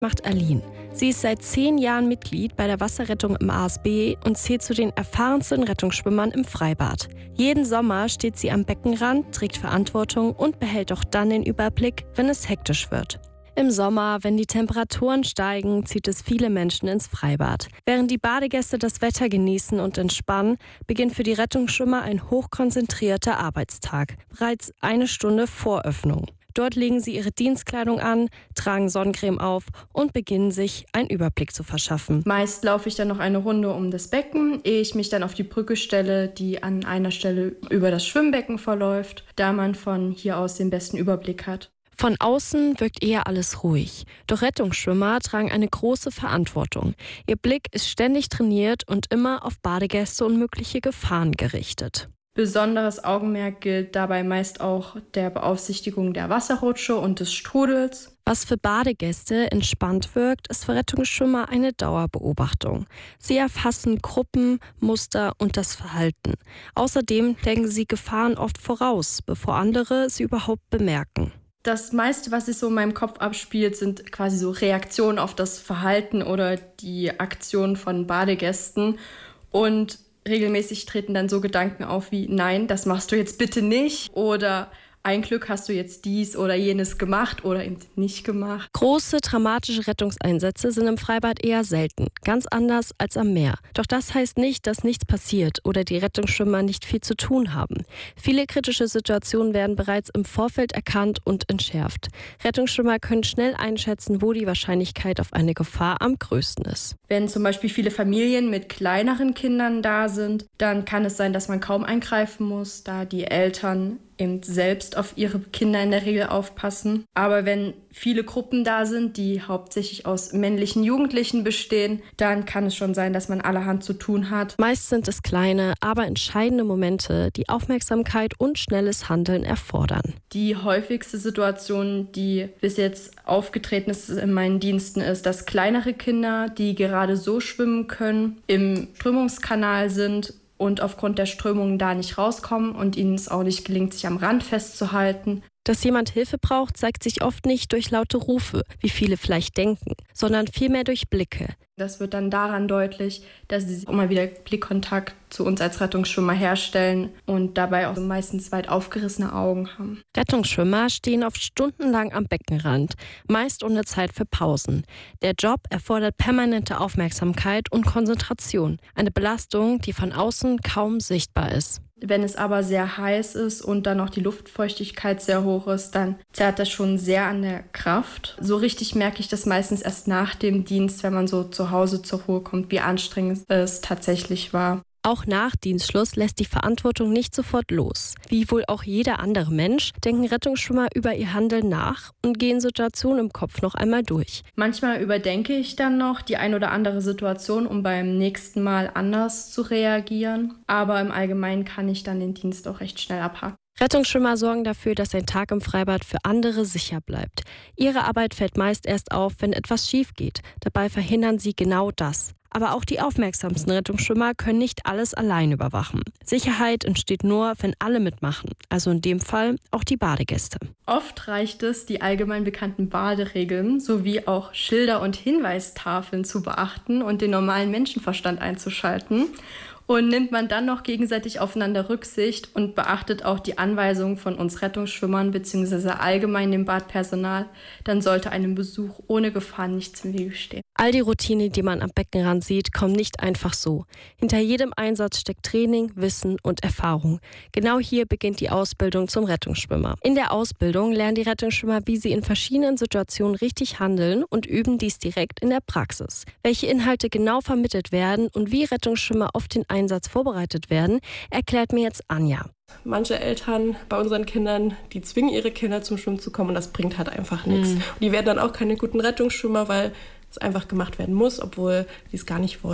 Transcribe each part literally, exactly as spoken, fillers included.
Macht Aline. Sie ist seit zehn Jahren Mitglied bei der Wasserrettung im A S B und zählt zu den erfahrensten Rettungsschwimmern im Freibad. Jeden Sommer steht sie am Beckenrand, trägt Verantwortung und behält auch dann den Überblick, wenn es hektisch wird. Im Sommer, wenn die Temperaturen steigen, zieht es viele Menschen ins Freibad. Während die Badegäste das Wetter genießen und entspannen, beginnt für die Rettungsschwimmer ein hochkonzentrierter Arbeitstag, bereits eine Stunde vor Öffnung. Dort legen sie ihre Dienstkleidung an, tragen Sonnencreme auf und beginnen sich einen Überblick zu verschaffen. Meist laufe ich dann noch eine Runde um das Becken, ehe ich mich dann auf die Brücke stelle, die an einer Stelle über das Schwimmbecken verläuft, da man von hier aus den besten Überblick hat. Von außen wirkt eher alles ruhig. Doch Rettungsschwimmer tragen eine große Verantwortung. Ihr Blick ist ständig trainiert und immer auf Badegäste und mögliche Gefahren gerichtet. Besonderes Augenmerk gilt dabei meist auch der Beaufsichtigung der Wasserrutsche und des Strudels. Was für Badegäste entspannt wirkt, ist für Rettungsschwimmer eine Dauerbeobachtung. Sie erfassen Gruppen, Muster und das Verhalten. Außerdem denken sie Gefahren oft voraus, bevor andere sie überhaupt bemerken. Das meiste, was sich so in meinem Kopf abspielt, sind quasi so Reaktionen auf das Verhalten oder die Aktionen von Badegästen. Und regelmäßig treten dann so Gedanken auf wie, nein, das machst du jetzt bitte nicht, oder ein Glück hast du jetzt dies oder jenes gemacht oder eben nicht gemacht. Große, dramatische Rettungseinsätze sind im Freibad eher selten, ganz anders als am Meer. Doch das heißt nicht, dass nichts passiert oder die Rettungsschwimmer nicht viel zu tun haben. Viele kritische Situationen werden bereits im Vorfeld erkannt und entschärft. Rettungsschwimmer können schnell einschätzen, wo die Wahrscheinlichkeit auf eine Gefahr am größten ist. Wenn zum Beispiel viele Familien mit kleineren Kindern da sind, dann kann es sein, dass man kaum eingreifen muss, da die Eltern eben selbst auf ihre Kinder in der Regel aufpassen. Aber wenn viele Gruppen da sind, die hauptsächlich aus männlichen Jugendlichen bestehen, dann kann es schon sein, dass man allerhand zu tun hat. Meist sind es kleine, aber entscheidende Momente, die Aufmerksamkeit und schnelles Handeln erfordern. Die häufigste Situation, die bis jetzt aufgetreten ist in meinen Diensten, ist, dass kleinere Kinder, die gerade so schwimmen können, im Strömungskanal sind und aufgrund der Strömungen da nicht rauskommen und ihnen es auch nicht gelingt, sich am Rand festzuhalten. Dass jemand Hilfe braucht, zeigt sich oft nicht durch laute Rufe, wie viele vielleicht denken, sondern vielmehr durch Blicke. Das wird dann daran deutlich, dass sie immer wieder Blickkontakt zu uns als Rettungsschwimmer herstellen und dabei auch meistens weit aufgerissene Augen haben. Rettungsschwimmer stehen oft stundenlang am Beckenrand, meist ohne Zeit für Pausen. Der Job erfordert permanente Aufmerksamkeit und Konzentration, eine Belastung, die von außen kaum sichtbar ist. Wenn es aber sehr heiß ist und dann auch die Luftfeuchtigkeit sehr hoch ist, dann zerrt das schon sehr an der Kraft. So richtig merke ich das meistens erst nach dem Dienst, wenn man so zu Hause zur Ruhe kommt, wie anstrengend es tatsächlich war. Auch nach Dienstschluss lässt die Verantwortung nicht sofort los. Wie wohl auch jeder andere Mensch, denken Rettungsschwimmer über ihr Handeln nach und gehen Situationen im Kopf noch einmal durch. Manchmal überdenke ich dann noch die ein oder andere Situation, um beim nächsten Mal anders zu reagieren. Aber im Allgemeinen kann ich dann den Dienst auch recht schnell abhaken. Rettungsschwimmer sorgen dafür, dass ein Tag im Freibad für andere sicher bleibt. Ihre Arbeit fällt meist erst auf, wenn etwas schief geht. Dabei verhindern sie genau das. Aber auch die aufmerksamsten Rettungsschwimmer können nicht alles allein überwachen. Sicherheit entsteht nur, wenn alle mitmachen, also in dem Fall auch die Badegäste. Oft reicht es, die allgemein bekannten Baderegeln sowie auch Schilder und Hinweistafeln zu beachten und den normalen Menschenverstand einzuschalten. Und nimmt man dann noch gegenseitig aufeinander Rücksicht und beachtet auch die Anweisungen von uns Rettungsschwimmern bzw. allgemein dem Badpersonal, dann sollte einem Besuch ohne Gefahr nichts im Wege stehen. All die Routine, die man am Beckenrand sieht, kommt nicht einfach so. Hinter jedem Einsatz steckt Training, Wissen und Erfahrung. Genau hier beginnt die Ausbildung zum Rettungsschwimmer. In der Ausbildung lernen die Rettungsschwimmer, wie sie in verschiedenen Situationen richtig handeln und üben dies direkt in der Praxis. Welche Inhalte genau vermittelt werden und wie Rettungsschwimmer auf den Einsatz vorbereitet werden, erklärt mir jetzt Anja. Manche Eltern bei unseren Kindern, die zwingen ihre Kinder zum Schwimmen zu kommen und das bringt halt einfach nichts. Mhm. Und die werden dann auch keine guten Rettungsschwimmer, weil es einfach gemacht werden muss, obwohl sie es gar nicht wollen.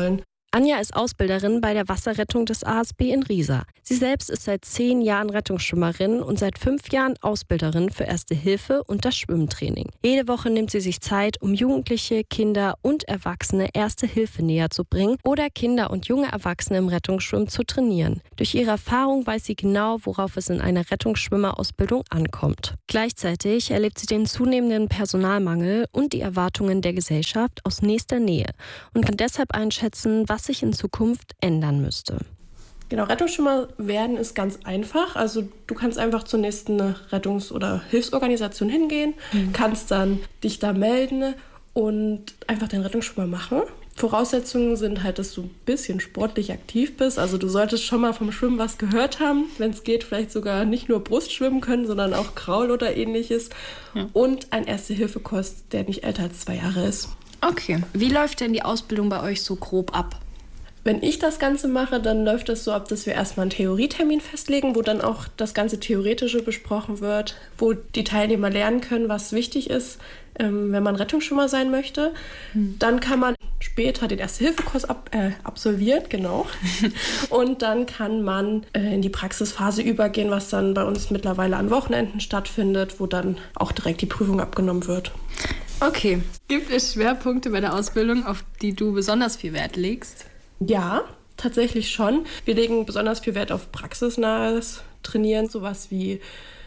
Anja ist Ausbilderin bei der Wasserrettung des A S B in Riesa. Sie selbst ist seit zehn Jahren Rettungsschwimmerin und seit fünf Jahren Ausbilderin für Erste Hilfe und das Schwimmtraining. Jede Woche nimmt sie sich Zeit, um Jugendliche, Kinder und Erwachsene Erste Hilfe näher zu bringen oder Kinder und junge Erwachsene im Rettungsschwimmen zu trainieren. Durch ihre Erfahrung weiß sie genau, worauf es in einer Rettungsschwimmerausbildung ankommt. Gleichzeitig erlebt sie den zunehmenden Personalmangel und die Erwartungen der Gesellschaft aus nächster Nähe und kann deshalb einschätzen, was sich in Zukunft ändern müsste. Genau, Rettungsschwimmer werden ist ganz einfach. Also du kannst einfach zur nächsten Rettungs- oder Hilfsorganisation hingehen, mhm. kannst dann dich da melden und einfach den Rettungsschwimmer machen. Voraussetzungen sind halt, dass du ein bisschen sportlich aktiv bist. Also du solltest schon mal vom Schwimmen was gehört haben. Wenn es geht, vielleicht sogar nicht nur Brust schwimmen können, sondern auch Kraul oder ähnliches. Ja. Und ein Erste-Hilfe-Kurs, der nicht älter als zwei Jahre ist. Okay. Wie läuft denn die Ausbildung bei euch so grob ab? Wenn ich das Ganze mache, dann läuft das so ab, dass wir erstmal einen Theorietermin festlegen, wo dann auch das ganze Theoretische besprochen wird, wo die Teilnehmer lernen können, was wichtig ist, ähm, wenn man Rettungsschwimmer sein möchte. Hm. Dann kann man später den Erste-Hilfe-Kurs ab, äh, absolvieren, genau. Und dann kann man äh, in die Praxisphase übergehen, was dann bei uns mittlerweile an Wochenenden stattfindet, wo dann auch direkt die Prüfung abgenommen wird. Okay. Gibt es Schwerpunkte bei der Ausbildung, auf die du besonders viel Wert legst? Ja, tatsächlich schon. Wir legen besonders viel Wert auf praxisnahes Trainieren, sowas wie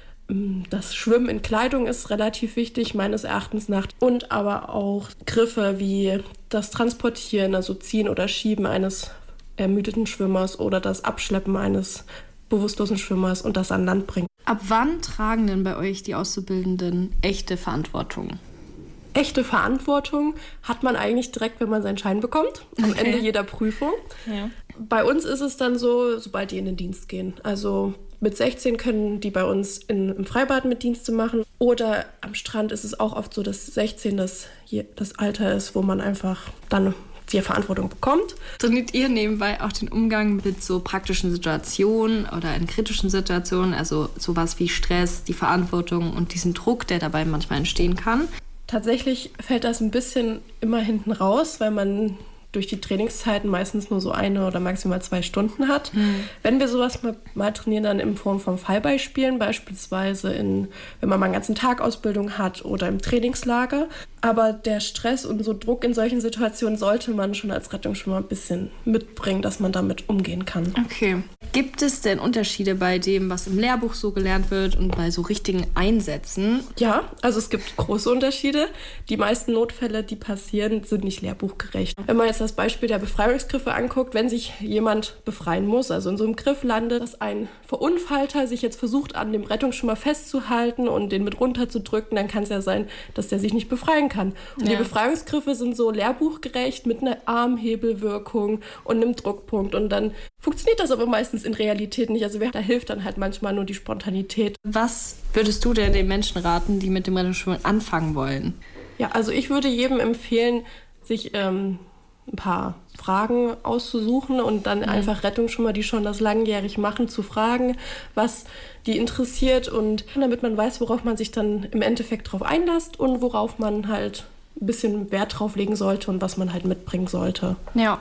das Schwimmen in Kleidung ist relativ wichtig, meines Erachtens nach. Und aber auch Griffe wie das Transportieren, also Ziehen oder Schieben eines ermüdeten Schwimmers oder das Abschleppen eines bewusstlosen Schwimmers und das an Land bringen. Ab wann tragen denn bei euch die Auszubildenden echte Verantwortung? Echte Verantwortung hat man eigentlich direkt, wenn man seinen Schein bekommt, am okay. Ende jeder Prüfung. Ja. Bei uns ist es dann so, sobald die in den Dienst gehen. Also mit sechzehn können die bei uns in, im Freibad mit Dienste machen. Oder am Strand ist es auch oft so, dass sechzehn das, das Alter ist, wo man einfach dann die Verantwortung bekommt. Trainiert ihr nebenbei auch den Umgang mit so praktischen Situationen oder in kritischen Situationen, also sowas wie Stress, die Verantwortung und diesen Druck, der dabei manchmal entstehen kann? Tatsächlich fällt das ein bisschen immer hinten raus, weil man durch die Trainingszeiten meistens nur so eine oder maximal zwei Stunden hat. Mhm. Wenn wir sowas mal, mal trainieren, dann in Form von Fallbeispielen, beispielsweise in, wenn man mal einen ganzen Tag Ausbildung hat oder im Trainingslager. Aber der Stress und so Druck in solchen Situationen sollte man schon als Rettungsschwimmer ein bisschen mitbringen, dass man damit umgehen kann. Okay. Gibt es denn Unterschiede bei dem, was im Lehrbuch so gelernt wird und bei so richtigen Einsätzen? Ja, also es gibt große Unterschiede. Die meisten Notfälle, die passieren, sind nicht lehrbuchgerecht. Wenn man jetzt das Beispiel der Befreiungsgriffe anguckt, wenn sich jemand befreien muss, also in so einem Griff landet, dass ein Verunfallter sich jetzt versucht, an dem Rettungsschwimmer festzuhalten und den mit runterzudrücken, dann kann es ja sein, dass der sich nicht befreien kann. Und ja. Die Befreiungsgriffe sind so lehrbuchgerecht mit einer Armhebelwirkung und einem Druckpunkt. Und dann funktioniert das aber meistens in Realität nicht. Also da hilft dann halt manchmal nur die Spontanität. Was würdest du denn den Menschen raten, die mit dem Rettungsschwimmen anfangen wollen? Ja, also ich würde jedem empfehlen, sich ähm, ein paar Fragen auszusuchen und dann mhm. einfach Rettungsschwimmer, die schon das langjährig machen, zu fragen, was die interessiert und damit man weiß, worauf man sich dann im Endeffekt drauf einlässt und worauf man halt ein bisschen Wert drauf legen sollte und was man halt mitbringen sollte. Ja.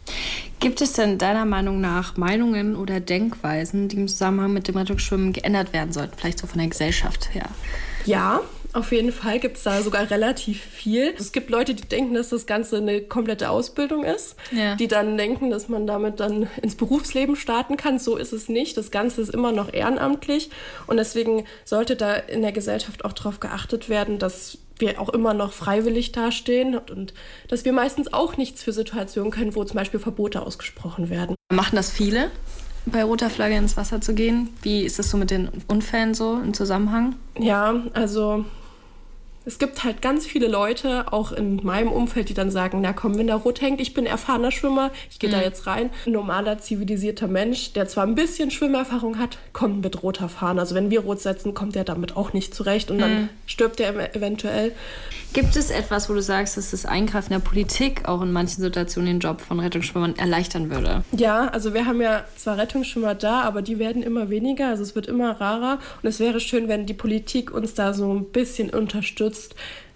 Gibt es denn deiner Meinung nach Meinungen oder Denkweisen, die im Zusammenhang mit dem Rettungsschwimmen geändert werden sollten, vielleicht so von der Gesellschaft her? Ja, auf jeden Fall gibt es da sogar relativ viel. Es gibt Leute, die denken, dass das Ganze eine komplette Ausbildung ist, ja. die dann denken, dass man damit dann ins Berufsleben starten kann. So ist es nicht. Das Ganze ist immer noch ehrenamtlich und deswegen sollte da in der Gesellschaft auch darauf geachtet werden, dass wir auch immer noch freiwillig dastehen und, und dass wir meistens auch nichts für Situationen können, wo zum Beispiel Verbote ausgesprochen werden. Machen das viele, bei roter Flagge ins Wasser zu gehen? Wie ist das so mit den Unfällen so im Zusammenhang? Ja, also es gibt halt ganz viele Leute, auch in meinem Umfeld, die dann sagen, na komm, wenn da rot hängt, ich bin erfahrener Schwimmer, ich gehe mhm. da jetzt rein. Ein normaler, zivilisierter Mensch, der zwar ein bisschen Schwimmerfahrung hat, kommt mit roter Fahne. Also wenn wir rot setzen, kommt er damit auch nicht zurecht und mhm. dann stirbt er eventuell. Gibt es etwas, wo du sagst, dass das Eingreifen der Politik auch in manchen Situationen den Job von Rettungsschwimmern erleichtern würde? Ja, also wir haben ja zwar Rettungsschwimmer da, aber die werden immer weniger, also es wird immer rarer. Und es wäre schön, wenn die Politik uns da so ein bisschen unterstützt,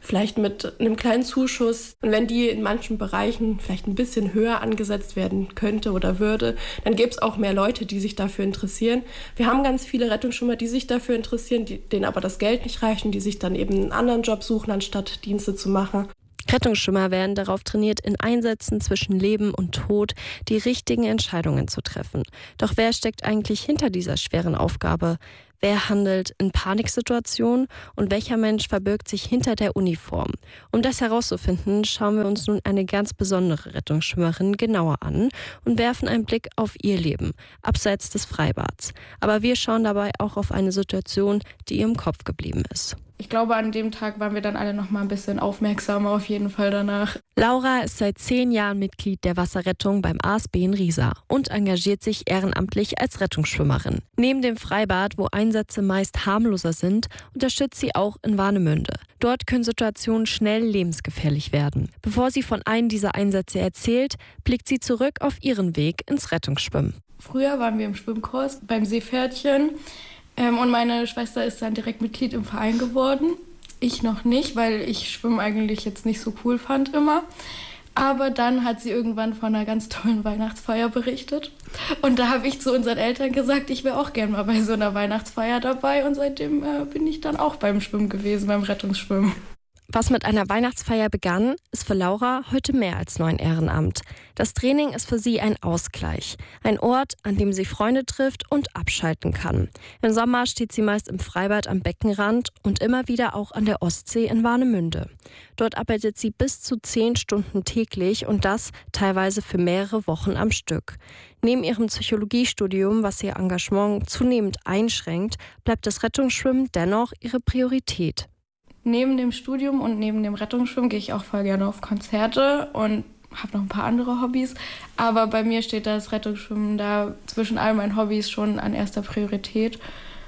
vielleicht mit einem kleinen Zuschuss. Und wenn die in manchen Bereichen vielleicht ein bisschen höher angesetzt werden könnte oder würde, dann gäbe es auch mehr Leute, die sich dafür interessieren. Wir haben ganz viele Rettungsschwimmer, die sich dafür interessieren, die, denen aber das Geld nicht reicht und die sich dann eben einen anderen Job suchen, anstatt Dienste zu machen. Rettungsschwimmer werden darauf trainiert, in Einsätzen zwischen Leben und Tod die richtigen Entscheidungen zu treffen. Doch wer steckt eigentlich hinter dieser schweren Aufgabe? Wer handelt in Paniksituationen und welcher Mensch verbirgt sich hinter der Uniform? Um das herauszufinden, schauen wir uns nun eine ganz besondere Rettungsschwimmerin genauer an und werfen einen Blick auf ihr Leben, abseits des Freibads. Aber wir schauen dabei auch auf eine Situation, die ihr im Kopf geblieben ist. Ich glaube, an dem Tag waren wir dann alle noch mal ein bisschen aufmerksamer auf jeden Fall danach. Laura ist seit zehn Jahren Mitglied der Wasserrettung beim A S B in Riesa und engagiert sich ehrenamtlich als Rettungsschwimmerin. Neben dem Freibad, wo Einsätze meist harmloser sind, unterstützt sie auch in Warnemünde. Dort können Situationen schnell lebensgefährlich werden. Bevor sie von einem dieser Einsätze erzählt, blickt sie zurück auf ihren Weg ins Rettungsschwimmen. Früher waren wir im Schwimmkurs beim Seepferdchen. Ähm, und meine Schwester ist dann direkt Mitglied im Verein geworden. Ich noch nicht, weil ich Schwimmen eigentlich jetzt nicht so cool fand immer. Aber dann hat sie irgendwann von einer ganz tollen Weihnachtsfeier berichtet. Und da habe ich zu unseren Eltern gesagt, ich wäre auch gerne mal bei so einer Weihnachtsfeier dabei. Und seitdem äh, bin ich dann auch beim Schwimmen gewesen, beim Rettungsschwimmen. Was mit einer Weihnachtsfeier begann, ist für Laura heute mehr als nur ein Ehrenamt. Das Training ist für sie ein Ausgleich. Ein Ort, an dem sie Freunde trifft und abschalten kann. Im Sommer steht sie meist im Freibad am Beckenrand und immer wieder auch an der Ostsee in Warnemünde. Dort arbeitet sie bis zu zehn Stunden täglich und das teilweise für mehrere Wochen am Stück. Neben ihrem Psychologiestudium, was ihr Engagement zunehmend einschränkt, bleibt das Rettungsschwimmen dennoch ihre Priorität. Neben dem Studium und neben dem Rettungsschwimmen gehe ich auch voll gerne auf Konzerte und habe noch ein paar andere Hobbys. Aber bei mir steht das Rettungsschwimmen da zwischen all meinen Hobbys schon an erster Priorität,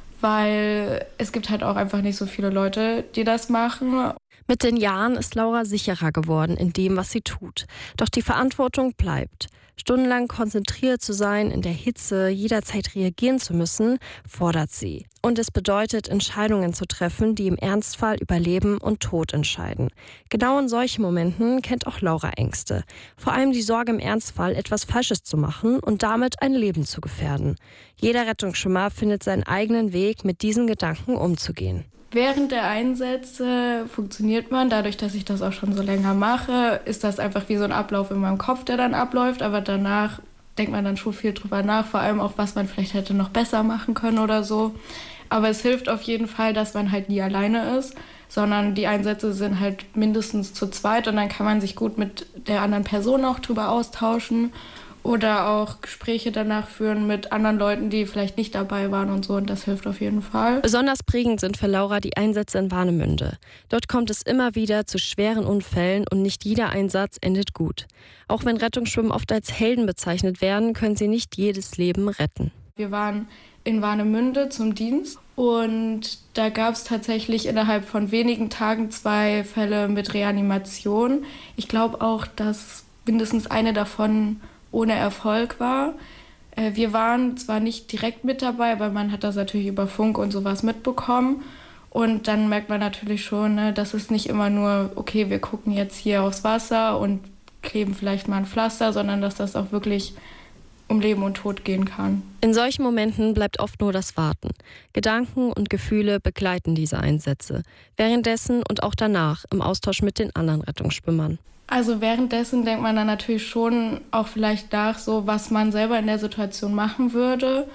weil es gibt halt auch einfach nicht so viele Leute, die das machen. Mit den Jahren ist Laura sicherer geworden in dem, was sie tut. Doch die Verantwortung bleibt. Stundenlang konzentriert zu sein, in der Hitze jederzeit reagieren zu müssen, fordert sie. Und es bedeutet, Entscheidungen zu treffen, die im Ernstfall über Leben und Tod entscheiden. Genau in solchen Momenten kennt auch Laura Ängste. Vor allem die Sorge im Ernstfall, etwas Falsches zu machen und damit ein Leben zu gefährden. Jeder Rettungsschwimmer findet seinen eigenen Weg, mit diesen Gedanken umzugehen. Während der Einsätze funktioniert man, dadurch, dass ich das auch schon so länger mache, ist das einfach wie so ein Ablauf in meinem Kopf, der dann abläuft. Aber danach denkt man dann schon viel drüber nach, vor allem auch, was man vielleicht hätte noch besser machen können oder so. Aber es hilft auf jeden Fall, dass man halt nie alleine ist, sondern die Einsätze sind halt mindestens zu zweit und dann kann man sich gut mit der anderen Person auch drüber austauschen. Oder auch Gespräche danach führen mit anderen Leuten, die vielleicht nicht dabei waren und so. Und das hilft auf jeden Fall. Besonders prägend sind für Laura die Einsätze in Warnemünde. Dort kommt es immer wieder zu schweren Unfällen und nicht jeder Einsatz endet gut. Auch wenn Rettungsschwimmen oft als Helden bezeichnet werden, können sie nicht jedes Leben retten. Wir waren in Warnemünde zum Dienst und da gab es tatsächlich innerhalb von wenigen Tagen zwei Fälle mit Reanimation. Ich glaube auch, dass mindestens eine davon ohne Erfolg war. Wir waren zwar nicht direkt mit dabei, aber man hat das natürlich über Funk und sowas mitbekommen. Und dann merkt man natürlich schon, ne, dass es nicht immer nur, okay, wir gucken jetzt hier aufs Wasser und kleben vielleicht mal ein Pflaster, sondern dass das auch wirklich um Leben und Tod gehen kann. In solchen Momenten bleibt oft nur das Warten. Gedanken und Gefühle begleiten diese Einsätze. Währenddessen und auch danach im Austausch mit den anderen Rettungsschwimmern. Also währenddessen denkt man dann natürlich schon auch vielleicht nach, so was man selber in der Situation machen würde.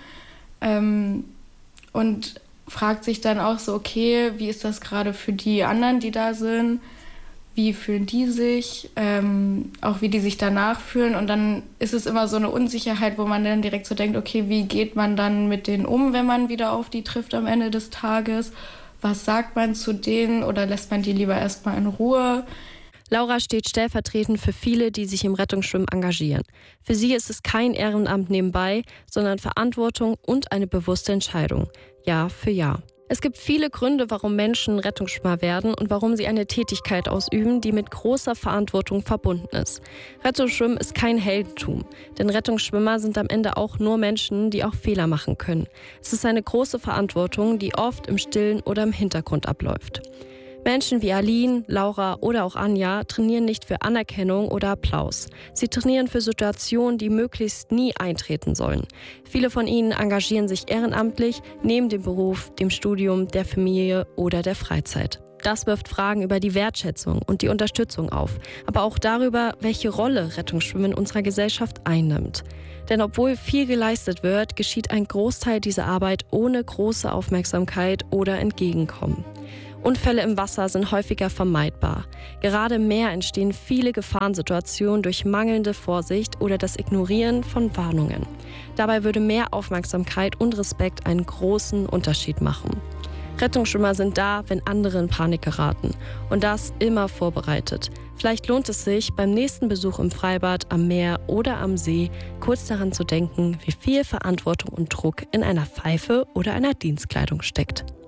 Ähm, und fragt sich dann auch so, okay, wie ist das gerade für die anderen, die da sind? Wie fühlen die sich? Ähm, auch wie die sich danach fühlen. Und dann ist es immer so eine Unsicherheit, wo man dann direkt so denkt, okay, wie geht man dann mit denen um, wenn man wieder auf die trifft am Ende des Tages? Was sagt man zu denen oder lässt man die lieber erstmal in Ruhe? Laura steht stellvertretend für viele, die sich im Rettungsschwimmen engagieren. Für sie ist es kein Ehrenamt nebenbei, sondern Verantwortung und eine bewusste Entscheidung, Jahr für Jahr. Es gibt viele Gründe, warum Menschen Rettungsschwimmer werden und warum sie eine Tätigkeit ausüben, die mit großer Verantwortung verbunden ist. Rettungsschwimmen ist kein Heldentum, denn Rettungsschwimmer sind am Ende auch nur Menschen, die auch Fehler machen können. Es ist eine große Verantwortung, die oft im Stillen oder im Hintergrund abläuft. Menschen wie Aline, Laura oder auch Anja trainieren nicht für Anerkennung oder Applaus. Sie trainieren für Situationen, die möglichst nie eintreten sollen. Viele von ihnen engagieren sich ehrenamtlich neben dem Beruf, dem Studium, der Familie oder der Freizeit. Das wirft Fragen über die Wertschätzung und die Unterstützung auf, aber auch darüber, welche Rolle Rettungsschwimmen in unserer Gesellschaft einnimmt. Denn obwohl viel geleistet wird, geschieht ein Großteil dieser Arbeit ohne große Aufmerksamkeit oder Entgegenkommen. Unfälle im Wasser sind häufiger vermeidbar. Gerade im Meer entstehen viele Gefahrensituationen durch mangelnde Vorsicht oder das Ignorieren von Warnungen. Dabei würde mehr Aufmerksamkeit und Respekt einen großen Unterschied machen. Rettungsschwimmer sind da, wenn andere in Panik geraten. Und das immer vorbereitet. Vielleicht lohnt es sich, beim nächsten Besuch im Freibad, am Meer oder am See kurz daran zu denken, wie viel Verantwortung und Druck in einer Pfeife oder einer Dienstkleidung steckt.